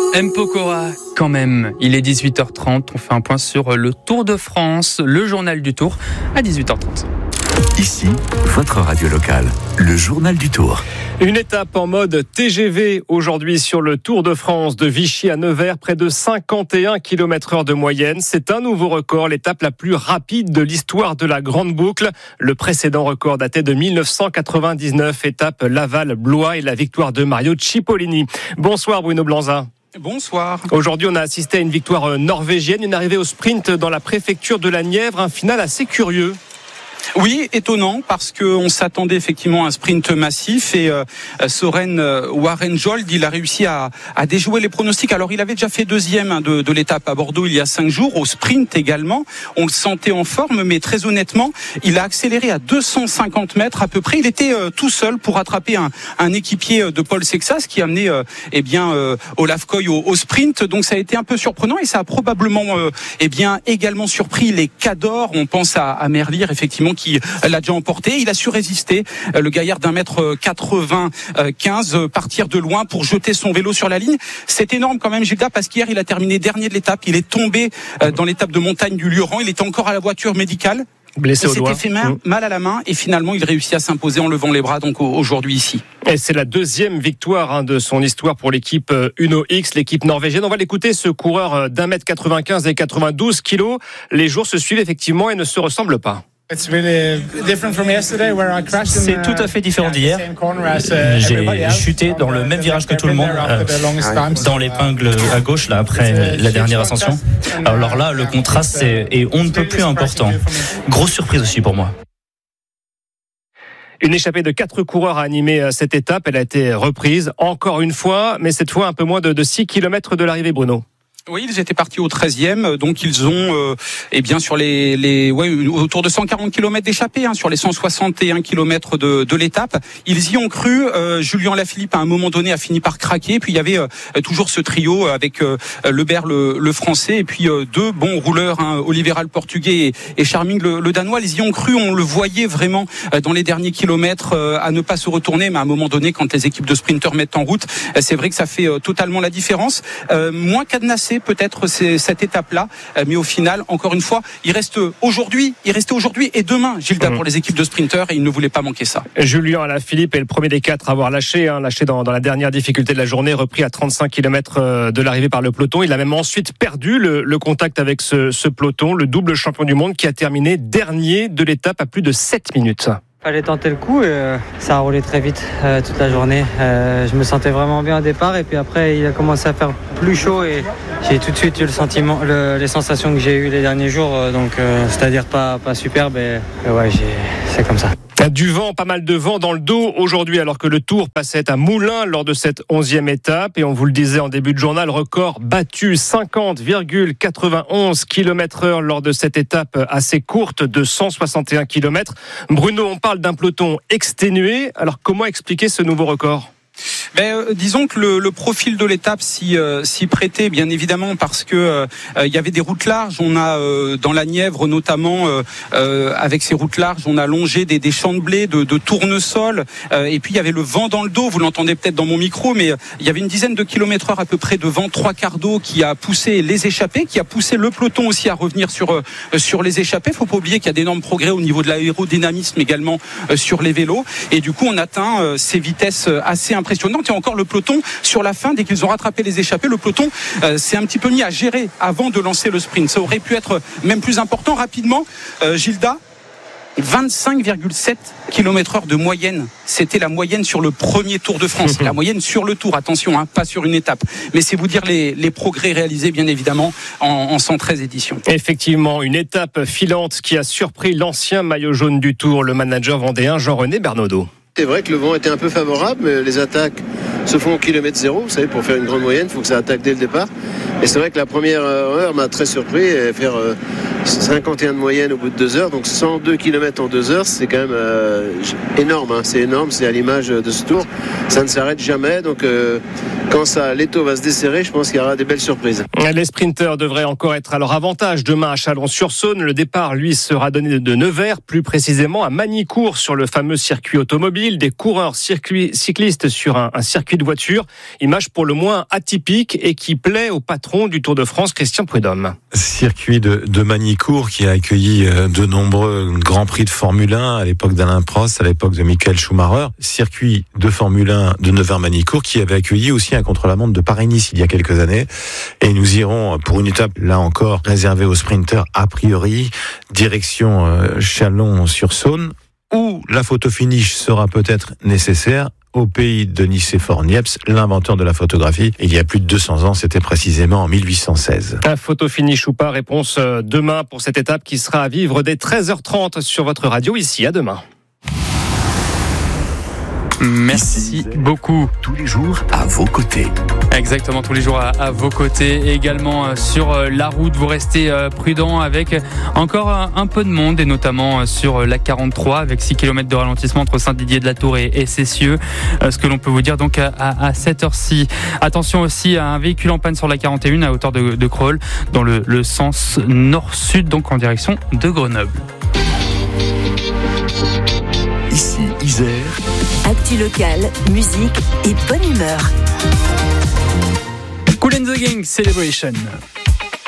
M. Pokora, quand même, il est 18h30, on fait un point sur le Tour de France, le journal du Tour à 18h30. Ici, votre radio locale, le journal du Tour. Une étape en mode TGV aujourd'hui sur le Tour de France de Vichy à Nevers, près de 51 km/h de moyenne. C'est un nouveau record, l'étape la plus rapide de l'histoire de la Grande Boucle. Le précédent record datait de 1999, étape Laval-Blois et la victoire de Mario Cipollini. Bonsoir Bruno Blanza. Bonsoir. Aujourd'hui, on a assisté à une victoire norvégienne, une arrivée au sprint dans la préfecture de la Nièvre, un final assez curieux. Oui, étonnant parce qu'on s'attendait effectivement à un sprint massif et Søren Warenjold, il a réussi à déjouer les pronostics. Alors il avait déjà fait deuxième de l'étape à Bordeaux il y a 5 jours, au sprint également. On le sentait en forme, mais très honnêtement, il a accéléré à 250 mètres à peu près. Il était tout seul pour rattraper un équipier de Paul Sexas qui a amené Olaf Koy au sprint. Donc ça a été un peu surprenant et ça a probablement également surpris les Cadors. On pense à Merlier effectivement qui l'a déjà emporté. Il a su résister, le gaillard d'1m95, partir de loin pour jeter son vélo sur la ligne. C'est énorme quand même, Gilda, parce qu'hier, il a terminé dernier de l'étape. Il est tombé dans l'étape de montagne du Lioran. Il était encore à la voiture médicale. Blessé au doigt. Il s'était fait mal à la main et finalement, il réussit à s'imposer en levant les bras donc aujourd'hui ici. Et c'est la deuxième victoire de son histoire pour l'équipe Uno X, l'équipe norvégienne. On va l'écouter, ce coureur d'1m95 et 92 kilos. Les jours se suivent effectivement et ne se ressemblent pas. C'est tout à fait différent d'hier. J'ai chuté dans le même virage que tout le monde, dans l'épingle à gauche là, après la dernière ascension. Alors là, le contraste est on ne peut plus important. Grosse surprise aussi pour moi. Une échappée de 4 coureurs a animé cette étape. Elle a été reprise encore une fois, mais cette fois un peu moins de 6 km de l'arrivée, Bruno. Oui, ils étaient partis au 13e, donc ils ont sur autour de 140 km d'échappée, sur les 161 km de l'étape. Ils y ont cru. Julien Lafilippe à un moment donné a fini par craquer. Puis il y avait toujours ce trio avec Lebert le français et puis deux bons rouleurs, Olivera le portugais et Charming le danois. Ils y ont cru. On le voyait vraiment dans les derniers kilomètres à ne pas se retourner. Mais à un moment donné, quand les équipes de sprinteurs mettent en route, c'est vrai que ça fait totalement la différence. Moins cadenassé peut-être cette étape-là, mais au final, encore une fois, il restait aujourd'hui et demain, Gilda, pour les équipes de sprinteurs, et il ne voulait pas manquer ça. Julien Alaphilippe est le premier des 4 à avoir lâché dans la dernière difficulté de la journée, repris à 35 km de l'arrivée par le peloton. Il a même ensuite perdu le contact avec ce peloton, le double champion du monde qui a terminé dernier de l'étape à plus de 7 minutes. Fallait tenter le coup et ça a roulé très vite toute la journée. Je me sentais vraiment bien au départ et puis après il a commencé à faire plus chaud et j'ai tout de suite eu le sentiment, les sensations que j'ai eues les derniers jours, c'est-à-dire pas superbe et c'est comme ça. Du vent, pas mal de vent dans le dos aujourd'hui alors que le Tour passait à Moulins lors de cette 11e étape et on vous le disait en début de journal, record battu 50,91 km/h lors de cette étape assez courte de 161 km. Bruno, on parle d'un peloton exténué, alors comment expliquer ce nouveau record ? Disons que le profil de l'étape s'y prêtait bien évidemment parce que il y avait des routes larges. On a dans la Nièvre notamment avec ces routes larges, on a longé des champs de blé, de tournesol et puis il y avait le vent dans le dos. Vous l'entendez peut-être dans mon micro, mais il y avait une dizaine de kilomètres heure à peu près de vent, 3/4 d'eau qui a poussé les échappés, qui a poussé le peloton aussi à revenir sur les échappés. Faut pas oublier qu'il y a d'énormes progrès au niveau de l'aérodynamisme également sur les vélos et du coup on atteint ces vitesses assez impressionnantes. Et encore le peloton sur la fin, dès qu'ils ont rattrapé les échappés, le peloton s'est un petit peu mis à gérer avant de lancer le sprint. Ça aurait pu être même plus important. Rapidement, Gilda, 25,7 km/h de moyenne. C'était la moyenne sur le premier Tour de France. La moyenne sur le Tour, attention, pas sur une étape. Mais c'est vous dire les progrès réalisés, bien évidemment, en 113 éditions. Effectivement, une étape filante qui a surpris l'ancien maillot jaune du Tour, le manager vendéen Jean-René Bernaudot. C'est vrai que le vent était un peu favorable, mais les attaques se font au kilomètre zéro. Vous savez, pour faire une grande moyenne, il faut que ça attaque dès le départ. Et c'est vrai que la première heure m'a très surpris. Et faire 51 de moyenne au bout de 2 heures, donc 102 km en 2 heures, c'est quand même énorme, hein. C'est énorme, c'est à l'image de ce tour, ça ne s'arrête jamais, donc quand l'étau va se desserrer, je pense qu'il y aura des belles surprises. Les sprinteurs devraient encore être à leur avantage demain à Chalon-sur-Saône. Le départ, lui, sera donné de Nevers, plus précisément à Magny-Cours, sur le fameux circuit automobile, des coureurs cyclistes sur un circuit de voiture. Image pour le moins atypique et qui plaît au patron du Tour de France, Christian Prudhomme. Circuit de Magny-Cours qui a accueilli de nombreux grands prix de Formule 1 à l'époque d'Alain Prost, à l'époque de Michael Schumacher. Circuit de Formule 1 de Nevers-Magny-Cours qui avait accueilli aussi un contre-la-montre de Paris-Nice il y a quelques années. Et nous irons pour une étape, là encore, réservée aux sprinteurs a priori, direction Chalon-sur-Saône, où la photo finish sera peut-être nécessaire au pays de Nicéphore Niepce, l'inventeur de la photographie. Il y a plus de 200 ans, c'était précisément en 1816. Un photo finish ou pas, réponse demain pour cette étape qui sera à vivre dès 13h30 sur votre radio ici. À demain. Merci beaucoup. Tous les jours à vos côtés. Exactement, tous les jours à vos côtés. Et également sur la route, vous restez prudents avec encore un peu de monde, et notamment sur la 43 avec 6 km de ralentissement entre Saint-Didier-de-la-Tour et Cessieux. Ce que l'on peut vous dire donc à cette heure-ci. Attention aussi à un véhicule en panne sur la 41 à hauteur de Crolles dans le sens nord-sud, donc en direction de Grenoble. Ici Isère. Actu locale, musique et bonne humeur. Kool & the Gang Celebration.